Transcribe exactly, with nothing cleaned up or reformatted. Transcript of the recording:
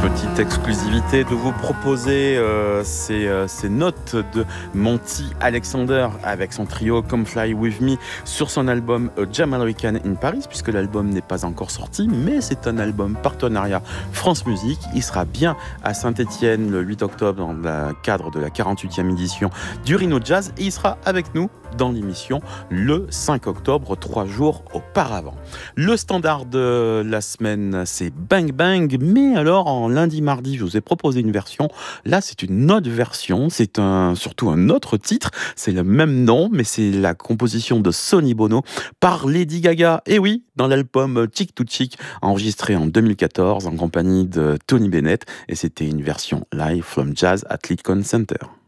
Petite exclusivité de vous proposer euh, ces, euh, ces notes de Monty Alexander avec son trio Come Fly With Me sur son album A Jam American in Paris, puisque l'album n'est pas encore sorti, mais c'est un album partenariat France Musique. Il sera bien à Saint-Étienne le huit octobre dans le cadre de la quarante-huitième édition du Rhino Jazz, et il sera avec nous dans l'émission le cinq octobre, trois jours auparavant. Le standard de la semaine, c'est Bang Bang, mais alors en lundi, mardi, je vous ai proposé une version. Là, c'est une autre version, c'est un, surtout un autre titre, c'est le même nom, mais c'est la composition de Sonny Bono par Lady Gaga. Et oui, dans l'album Chick to Chick, enregistré en deux mille quatorze en compagnie de Tony Bennett, et c'était une version live from Jazz at Lincoln Center.